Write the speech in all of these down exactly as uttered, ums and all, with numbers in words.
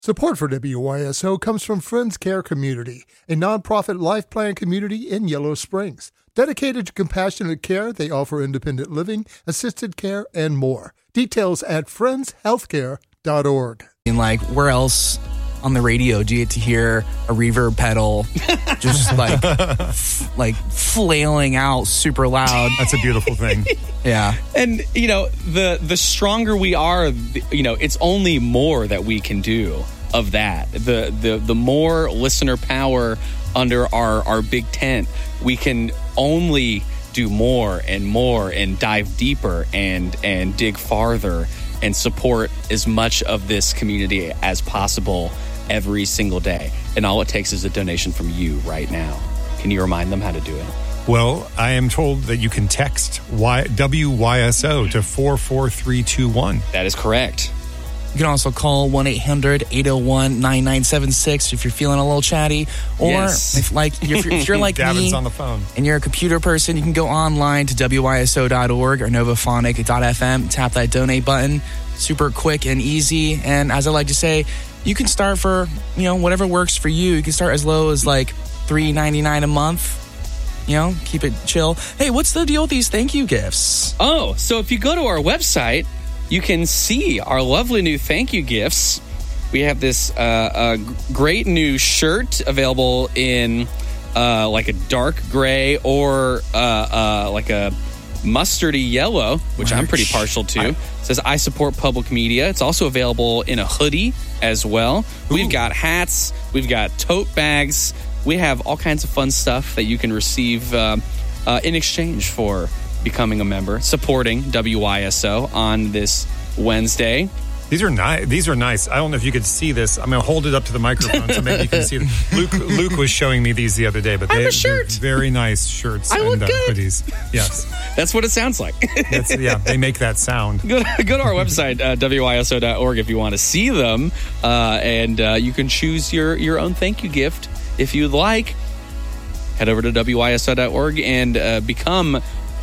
Support for W Y S O comes from Friends Care Community, a nonprofit life plan community in Yellow Springs. Dedicated to compassionate care, they offer independent living, assisted care, and more. Details at friends healthcare dot org. And like, where else on the radio do you get to hear a reverb pedal just like f- like flailing out super loud? That's a beautiful thing. Yeah. And, you know, the the stronger we are, the, you know, it's only more that we can do of that. The the the more listener power under our, our big tent, we can only do more and more and dive deeper and and dig farther and support as much of this community as possible every single day. And all it takes is a donation from you right now. Can you remind them how to do it? Well, I am told that you can text y- W Y S O to four four three two one. That is correct. You can also call one eight hundred eight oh one nine nine seven six if you're feeling a little chatty. Or Yes. if like if you're, if you're like Davin's me on the phone. and you're a computer person, you can go online to W Y S O dot org or novaphonic dot f m, tap that donate button. Super quick and easy. And as I like to say, you can start for, you know, whatever works for you. You can start as low as like three ninety-nine a month. You know, keep it chill. Hey, what's the deal with these thank you gifts? Oh, so if you go to our website, you can see our lovely new thank you gifts. We have this uh, uh, great new shirt available in uh, like a dark gray or uh, uh, like a mustardy yellow, which I'm pretty partial to. It says, I support public media. It's also available in a hoodie as well. We've got hats. We've got tote bags. We have all kinds of fun stuff that you can receive uh, uh, in exchange for becoming a member, supporting W Y S O on this Wednesday. These are nice. These are nice. I don't know if you could see this. I'm going to hold it up to the microphone so maybe you can see them. Luke, Luke was showing me these the other day, but I they, have a shirt. they're very nice shirts I and look uh, good. hoodies. Yes. That's what it sounds like. That's, yeah, they make that sound. Go to, go to our website, uh, W Y S O dot org, if you want to see them. Uh, and uh, you can choose your, your own thank you gift if you'd like. Head over to W Y S O dot org and uh, become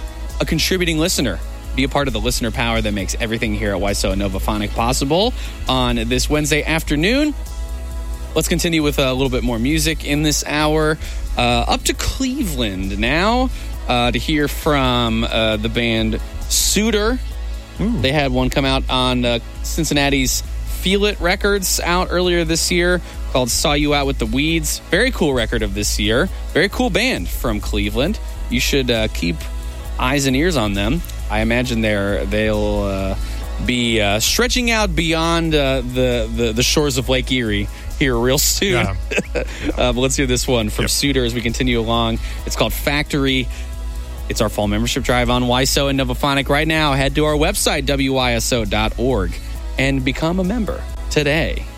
a contributing listener. Be a part of the listener power that makes everything here at Y S O and Novaphonic possible on this Wednesday afternoon. Let's continue with a little bit more music in this hour. Uh, up to Cleveland now uh, to hear from uh, the band Suitor. Ooh. They had one come out on uh, Cincinnati's Feel It Records out earlier this year called Saw You Out with the Weeds. Very cool record of this year. Very cool band from Cleveland. You should uh, keep eyes and ears on them. I imagine they're, they'll uh, be uh, stretching out beyond uh, the, the, the shores of Lake Erie here real soon. Yeah. uh, but let's hear this one from yep. Suitor as we continue along. It's called Factory. It's our fall membership drive on Y S O and Novaphonic right now. Head to our website, W Y S O dot org, and become a member today.